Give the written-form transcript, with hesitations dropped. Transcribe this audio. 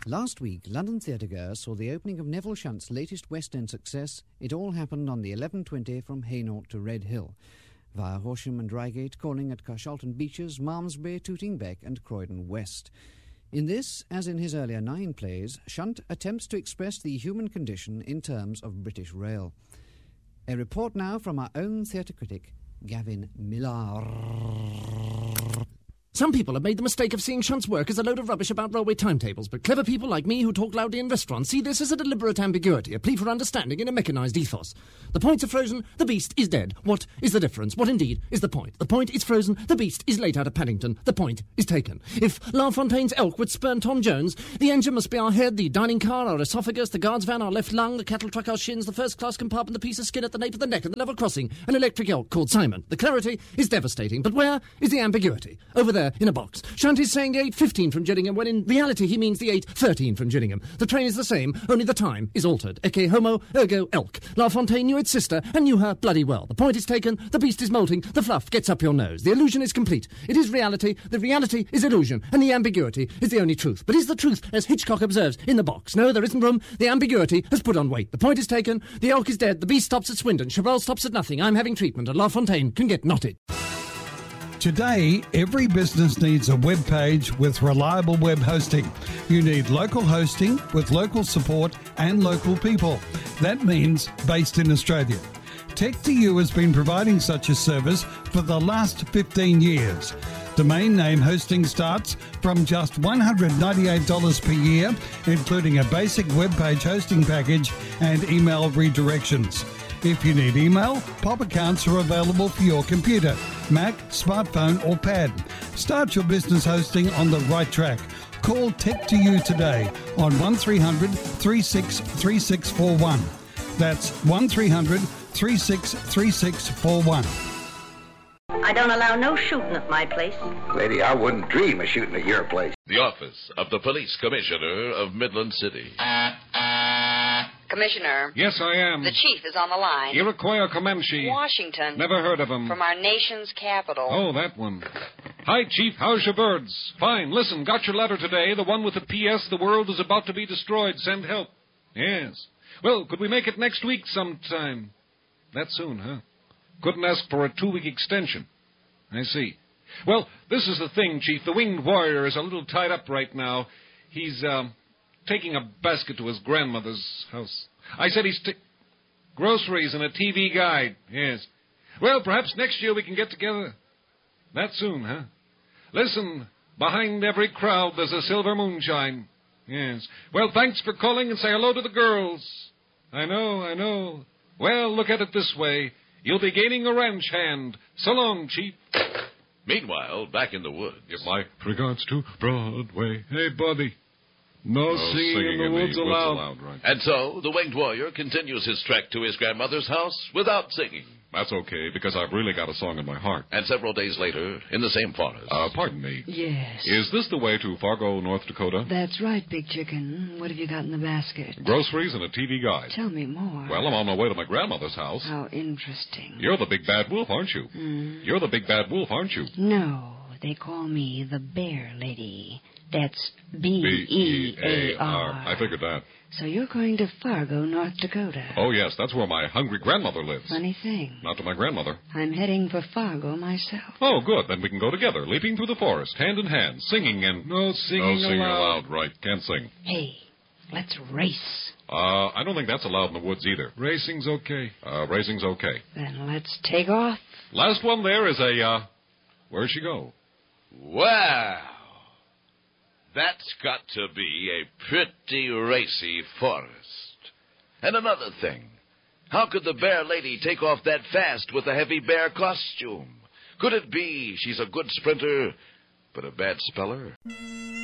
Last week, London theatregoers saw the opening of Neville Shunt's latest West End success, It All Happened on the 11:20 from Hainault to Red Hill, via Horsham and Reigate, calling at Carshalton Beeches, Malmesbury, Tooting Bec and Croydon West. In this, as in his earlier 9 plays, Shunt attempts to express the human condition in terms of British rail. A report now from our own theatre critic, Gavin Millar. Some people have made the mistake of seeing Shunt's work as a load of rubbish about railway timetables, but clever people like me who talk loudly in restaurants see this as a deliberate ambiguity, a plea for understanding in a mechanised ethos. The points are frozen, the beast is dead. What is the difference? What indeed is the point? The point is frozen, the beast is laid out of Paddington. The point is taken. If La Fontaine's elk would spurn Tom Jones, the engine must be our head, the dining car our esophagus, the guard's van our left lung, the cattle truck our shins, the first-class compartment the piece of skin at the nape of the neck, and the level crossing an electric elk called Simon. The clarity is devastating, but where is the ambiguity? Over there, in a box. Shunt is saying the 8:15 from Gillingham, when in reality he means the 8:13 from Gillingham. The train is the same, only the time is altered. Ecce homo, ergo elk. La Fontaine knew its sister, and knew her bloody well. The point is taken, the beast is molting, the fluff gets up your nose. The illusion is complete. It is reality, the reality is illusion, and the ambiguity is the only truth. But is the truth, as Hitchcock observes, in the box? No, there isn't room. The ambiguity has put on weight. The point is taken, the elk is dead, the beast stops at Swindon, Chabrol stops at nothing, I'm having treatment, and La Fontaine can get knotted. Today, every business needs a web page with reliable web hosting. You need local hosting with local support and local people. That means based in Australia. Tech2U has been providing such a service for the last 15 years. Domain name hosting starts from just $198 per year, including a basic web page hosting package and email redirections. If you need email, POP accounts are available for your computer, Mac, smartphone or pad. Start your business hosting on the right track. Call Tech2U today on 1300 363641. That's 1300 363641. I don't allow no shooting at my place. Lady, I wouldn't dream of shooting at your place. The office of the Police Commissioner of Midland City. Commissioner. Yes, I am. The chief is on the line. Iroquois or Comanche? Washington. Never heard of him. From our nation's capital. Oh, that one. Hi, Chief. How's your birds? Fine. Listen, got your letter today. The one with the P.S. The world is about to be destroyed. Send help. Yes. Well, could we make it next week sometime? That soon, huh? Couldn't ask for a 2-week extension. I see. Well, this is the thing, Chief. The winged warrior is a little tied up right now. He's, taking a basket to his grandmother's house. I said he's groceries and a TV guide. Yes. Well, perhaps next year we can get together. That soon, huh? Listen, behind every crowd there's a silver moonshine. Yes. Well, thanks for calling and say hello to the girls. I know. Well, look at it this way. You'll be gaining a ranch hand. So long, Chief. Meanwhile, back in the woods. Give my regards to Broadway. Hey, buddy. No singing in the woods allowed. Right. And so, the winged warrior continues his trek to his grandmother's house without singing. That's okay, because I've really got a song in my heart. And several days later, in the same forest. Pardon me. Yes. Is this the way to Fargo, North Dakota? That's right, Big Chicken. What have you got in the basket? Groceries and a TV guide. Tell me more. Well, I'm on my way to my grandmother's house. How interesting. You're the big bad wolf, aren't you? You're the big bad wolf, aren't you? No, they call me the Bear Lady. That's B-E-A-R. I figured that. So you're going to Fargo, North Dakota. Oh, yes, that's where my hungry grandmother lives. Funny thing. Not to my grandmother. I'm heading for Fargo myself. Oh, good. Then we can go together, leaping through the forest, hand in hand, singing and... No singing aloud. Right. Can't sing. Hey, let's race. I don't think that's allowed in the woods either. Racing's okay. Racing's okay. Then let's take off. Last one there is a, where'd she go? Wow. That's got to be a pretty racy forest. And another thing, how could the bear lady take off that fast with a heavy bear costume? Could it be she's a good sprinter, but a bad speller?